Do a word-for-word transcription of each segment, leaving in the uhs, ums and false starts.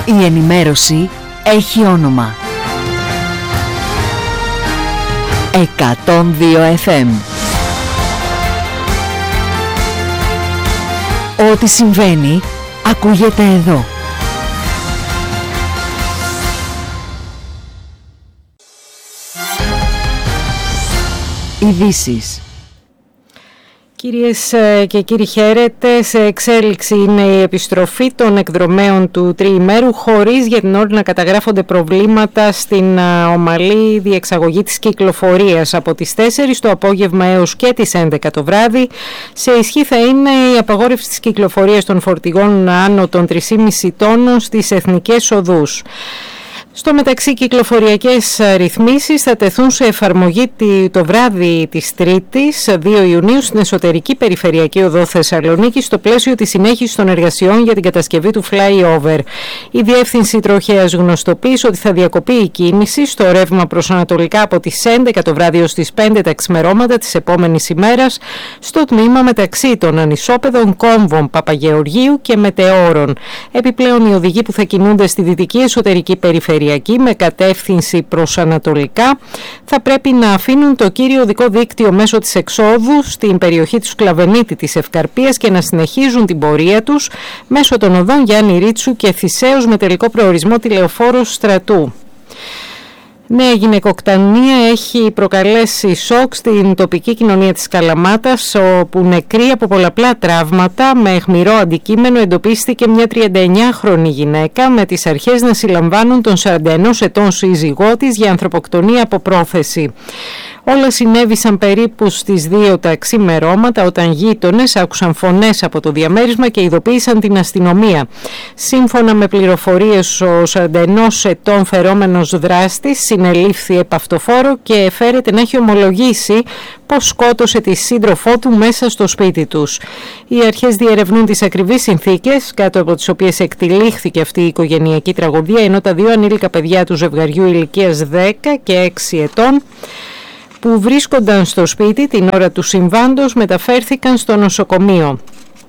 Η ενημέρωση έχει όνομα. εκατόν δύο εφ εμ. Ό,τι συμβαίνει ακούγεται εδώ. Ειδήσεις. Κυρίες και κύριοι, χαίρετε. Σε εξέλιξη είναι η επιστροφή των εκδρομέων του τριημέρου, χωρίς για την ώρα να καταγράφονται προβλήματα στην ομαλή διεξαγωγή της κυκλοφορίας. Από τις τέσσερις το απόγευμα έως και τις έντεκα το βράδυ, σε ισχύ θα είναι η απαγόρευση της κυκλοφορίας των φορτηγών άνω των τρία κόμμα πέντε τόνων στις εθνικές οδούς. Στο μεταξύ, κυκλοφοριακές ρυθμίσεις θα τεθούν σε εφαρμογή το βράδυ της Τρίτης, δύο Ιουνίου, στην εσωτερική περιφερειακή οδό Θεσσαλονίκη, στο πλαίσιο της συνέχισης των εργασιών για την κατασκευή του flyover. Η Διεύθυνση Τροχέας γνωστοποίησε ότι θα διακοπεί η κίνηση στο ρεύμα προς ανατολικά από τις έντεκα το βράδυ ως τις πέντε τα ξημερώματα της επόμενης ημέρας, στο τμήμα μεταξύ των ανισόπεδων κόμβων Παπαγεωργίου και Μετεώρων. Επιπλέον, οι οδηγοί που θα κινούνται στη δυτική εσωτερική περιφερειακή με κατεύθυνση προς ανατολικά θα πρέπει να αφήνουν το κύριο οδικό δίκτυο μέσω της εξόδου στην περιοχή της Σκλαβενίτη της Ευκαρπίας και να συνεχίζουν την πορεία τους μέσω των οδών Γιάννη Ρίτσου και Θησέως με τελικό προορισμό τη Λεωφόρος Στρατού. Νέα γυναικοκτονία έχει προκαλέσει σοκ στην τοπική κοινωνία της Καλαμάτας, όπου νεκρή από πολλαπλά τραύματα με αιχμηρό αντικείμενο εντοπίστηκε μια τριανταεννιάχρονη γυναίκα, με τις αρχές να συλλαμβάνουν τον σαράντα ενός ετών σύζυγό της για ανθρωποκτονία από πρόθεση. Όλα συνέβησαν περίπου στις δύο τα ξημερώματα, όταν γείτονες άκουσαν φωνές από το διαμέρισμα και ειδοποίησαν την αστυνομία. Σύμφωνα με πληροφορίες, ο σαράντα ενός ετών φερόμενος δράστης συνελήφθη επαυτοφόρο και φέρεται να έχει ομολογήσει πως σκότωσε τη σύντροφό του μέσα στο σπίτι τους. Οι αρχές διερευνούν τις ακριβείς συνθήκες κάτω από τις οποίες εκτυλίχθηκε αυτή η οικογενειακή τραγωδία, ενώ τα δύο ανήλικα παιδιά του ζευγαριού ηλικίας δέκα και έξι ετών, που βρίσκονταν στο σπίτι την ώρα του συμβάντος, μεταφέρθηκαν στο νοσοκομείο.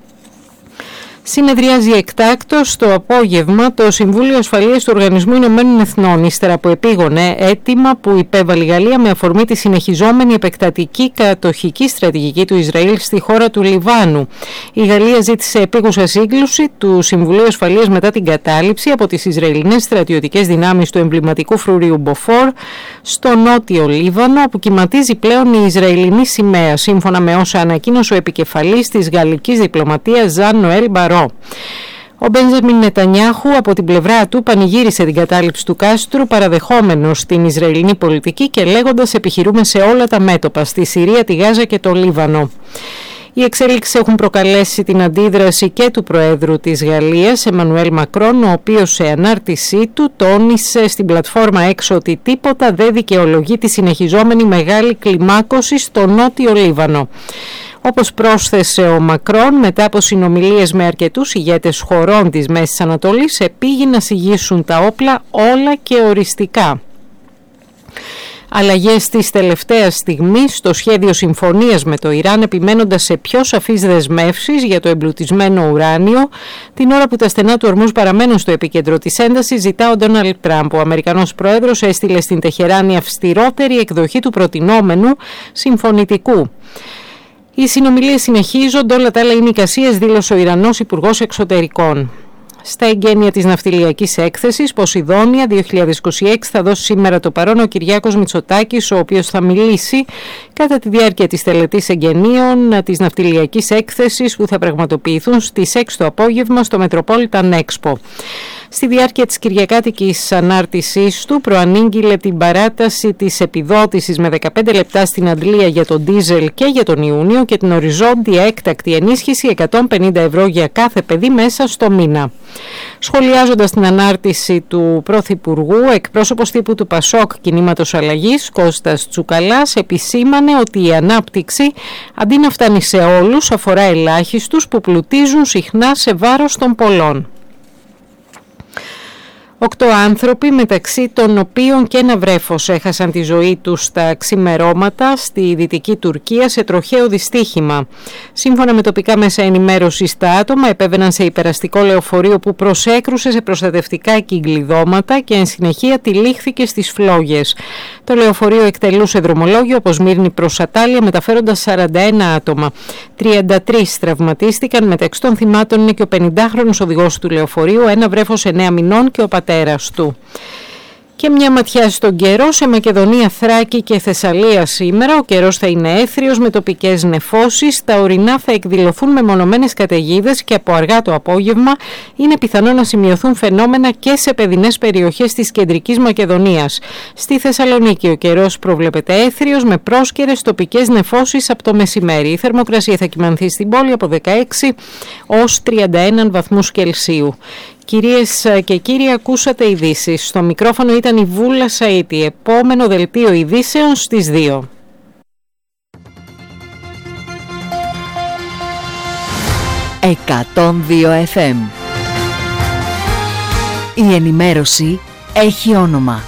Συνεδριάζει εκτάκτως το απόγευμα το Συμβούλιο Ασφαλείας του Οργανισμού Ηνωμένων Εθνών, ύστερα από επίγονε αίτημα που υπέβαλε η Γαλλία με αφορμή τη συνεχιζόμενη επεκτατική κατοχική στρατηγική του Ισραήλ στη χώρα του Λιβάνου. Η Γαλλία ζήτησε επίγουσα σύγκληση του Συμβουλίου Ασφαλείας μετά την κατάληψη από τις Ισραηλινές στρατιωτικές δυνάμεις του εμβληματικού φρουρίου Μποφόρ στο νότιο Λίβανο, όπου κυματίζει πλέον η Ισραηλινή σημαία, σύμφωνα με όσα ανακοίνωσε ο επικεφαλής της γαλλικής διπλωματίας Ζαν Νοέλ Μπαρό. Ο Μπέντζαμιν Νετανιάχου από την πλευρά του πανηγύρισε την κατάληψη του κάστρου, παραδεχόμενος την Ισραηλινή πολιτική και λέγοντας «επιχειρούμε σε όλα τα μέτωπα, στη Συρία, τη Γάζα και το Λίβανο». Οι εξέλιξεις έχουν προκαλέσει την αντίδραση και του Προέδρου της Γαλλίας, Εμμανουέλ Μακρόν, ο οποίος σε ανάρτησή του τόνισε στην πλατφόρμα X ότι τίποτα δεν δικαιολογεί τη συνεχιζόμενη μεγάλη κλιμάκωση στο νότιο Λίβανο. Όπως πρόσθεσε ο Μακρόν, μετά από συνομιλίες με αρκετούς ηγέτες χωρών της Μέσης Ανατολής, επήγει να συγγύσουν τα όπλα όλα και οριστικά. Αλλαγές της τελευταίας στιγμής στο σχέδιο συμφωνίας με το Ιράν, επιμένοντας σε πιο σαφείς δεσμεύσεις για το εμπλουτισμένο ουράνιο, την ώρα που τα στενά του ορμούς παραμένουν στο επίκεντρο της έντασης, ζητά ο Ντόναλντ Τραμπ. Ο Αμερικανός πρόεδρος έστειλε στην Τεχεράνη αυστηρότερη εκδοχή του προτινόμενου συμφωνητικού. Οι συνομιλίες συνεχίζονται, όλα τα άλλα είναι εικασίες, δήλωσε ο Ιρανός Υπουργός Εξωτερικών. Στα εγγένεια της ναυτιλιακής έκθεσης Ποσειδόνια δύο χιλιάδες είκοσι έξι θα δώσει σήμερα το παρόν ο Κυριάκος Μητσοτάκης, ο οποίος θα μιλήσει κατά τη διάρκεια της τελετής εγγενείων της ναυτιλιακής έκθεσης που θα πραγματοποιηθούν στις έξι το απόγευμα στο Metropolitan Expo. Στη διάρκεια της κυριακάτικης ανάρτησής του προανήγγειλε την παράταση της επιδότησης με δεκαπέντε λεπτά στην αντλία για τον ντίζελ και για τον Ιούνιο και την οριζόντια έκτακτη ενίσχυση εκατόν πενήντα ευρώ για κάθε παιδί μέσα στο μήνα. Σχολιάζοντας την ανάρτηση του Πρωθυπουργού, εκπρόσωπος τύπου του Πασόκ Κινήματος Αλλαγής, Κώστας Τσουκαλάς, επισήμανε ότι η ανάπτυξη, αντί να φτάνει σε όλους, αφορά ελάχιστους που πλουτίζουν συχνά σε βάρος των πολλών. Οκτώ άνθρωποι, μεταξύ των οποίων και ένα βρέφος, έχασαν τη ζωή τους στα ξημερώματα στη Δυτική Τουρκία σε τροχαίο δυστύχημα. Σύμφωνα με τοπικά μέσα ενημέρωσης, τα άτομα επέβαιναν σε υπεραστικό λεωφορείο που προσέκρουσε σε προστατευτικά κυκλειδώματα και εν συνεχεία τυλίχθηκε στις φλόγες. Το λεωφορείο εκτελούσε δρομολόγιο από Σμύρνη προς Ατάλεια, μεταφέροντας σαράντα ένα άτομα. τριάντα τρεις τραυματίστηκαν, μεταξύ των θυμάτων είναι και ο πενηντάχρονος οδηγός του λεωφορείου, ένα βρέφος εννέα μηνών και ο πατέρας του. Και μια ματιά στον καιρό σε Μακεδονία, Θράκη και Θεσσαλία σήμερα. Ο καιρός θα είναι έθριος με τοπικές νεφώσεις. Τα ορεινά θα εκδηλωθούν με μονομένες καταιγίδες και από αργά το απόγευμα είναι πιθανό να σημειωθούν φαινόμενα και σε παιδινές περιοχές της κεντρικής Μακεδονίας. Στη Θεσσαλονίκη ο καιρός προβλέπεται έθριος με πρόσκαιρες τοπικές νεφώσεις από το μεσημέρι. Η θερμοκρασία θα κυμανθεί στην πόλη από δεκαέξι ως τριάντα ένα βαθμούς Κελσίου. Κυρίες και κύριοι, ακούσατε ειδήσεις. Στο μικρόφωνο ήταν η Βούλα Σαΐτη. Επόμενο δελτίο ειδήσεων στις δύο. εκατόν δύο εφ εμ. Η ενημέρωση έχει όνομα.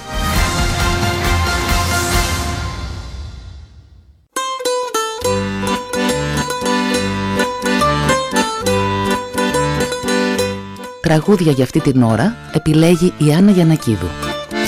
Τραγούδια για αυτή την ώρα επιλέγει η Άννα Γιαννακίδου.